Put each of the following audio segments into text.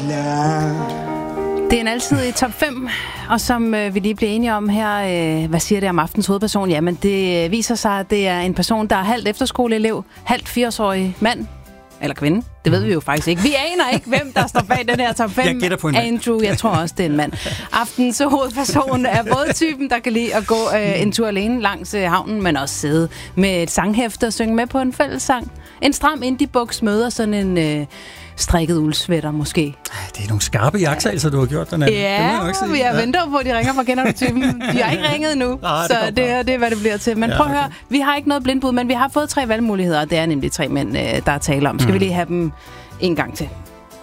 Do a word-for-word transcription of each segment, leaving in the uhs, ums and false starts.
Det er en altid top fem, og som øh, vi lige blev enige om her, øh, hvad siger det om aftens hovedperson? Jamen, det øh, viser sig, at det er en person, der er halvt efterskoleelev, halvt firs-årig mand, eller kvinde. Det ved vi jo faktisk ikke. Vi aner ikke, hvem der står bag den her top fem. Jeg gætter på en mand. Andrew, jeg tror også, det er en mand. Aftens hovedperson er både typen, der kan lide at gå øh, en tur alene langs øh, havnen, men også sidde med et sanghæfte og synge med på en fællessang. En stram indie-buks møder sådan en øh, strikket uldsvætter måske. Det er nogle skarpe jagttagelser, du har gjort den her. Ja, vi har ventet på, at de ringer fra Kender du typen. De har ikke ringet endnu, Nej, så det, det, er, det er, hvad det bliver til. Men ja, prøv at okay. høre, vi har ikke noget blindbud, men vi har fået tre valgmuligheder, og det er nemlig tre mænd, der er tale om. Skal mm. vi lige have dem en gang til?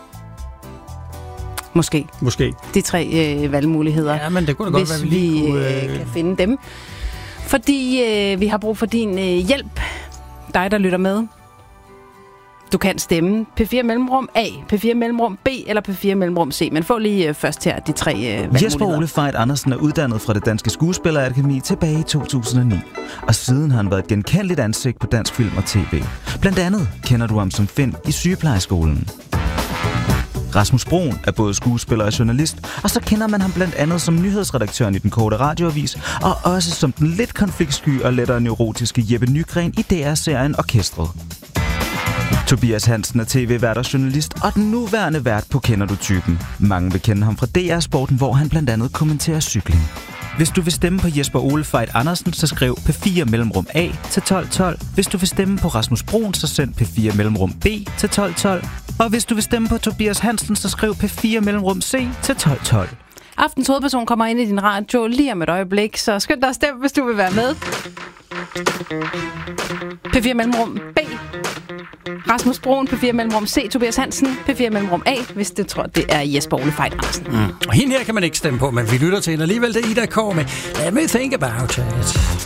Måske. Måske. De tre øh, valgmuligheder. Ja, men det kunne da godt være, vi lige vi, kunne... øh, kan finde dem. Fordi øh, vi har brug for din øh, hjælp. Dig, der lytter med. Du kan stemme P fire mellemrum A, P fire mellemrum B eller P fire mellemrum C. Men få lige øh, først her de tre øh, valgmuligheder. Jesper Ole Fejt Andersen er uddannet fra det Danske Skuespillerakademi tilbage i to tusind og ni. Og siden har han været et genkendeligt ansigt på dansk film og tv. Blandt andet kender du ham som Finn i Sygeplejeskolen. Rasmus Broen er både skuespiller og journalist, og så kender man ham blandt andet som nyhedsredaktøren i Den Korte Radioavis, og også som den lidt konfliktsky og lettere neurotiske Jeppe Nygren i D R-serien Orkestret. Tobias Hansen er tv-vært og journalist, og den nuværende vært på Kender du typen. Mange vil kende ham fra D R-sporten, hvor han blandt andet kommenterer cykling. Hvis du vil stemme på Jesper Ole Fejt Andersen, så skriv P fire mellemrum A til tolv tolv. Hvis du vil stemme på Rasmus Broen, så send P fire mellemrum B til tolv tolv. Og hvis du vil stemme på Tobias Hansen, så skriv P fire mellemrum C til tolv tolv. Aftens hovedperson kommer ind i din radio lige om et øjeblik, så skynd dig at stemme, hvis du vil være med. P fire mellemrum B. Rasmus Broen, P fire mellemrum C. Tobias Hansen, P fire mellemrum A, hvis du tror, det er Jesper Ole Fejt Andersen. Mm. Og hende her kan man ikke stemme på, men vi lytter til hende alligevel. Det er Ida K. med Let Me Think About It.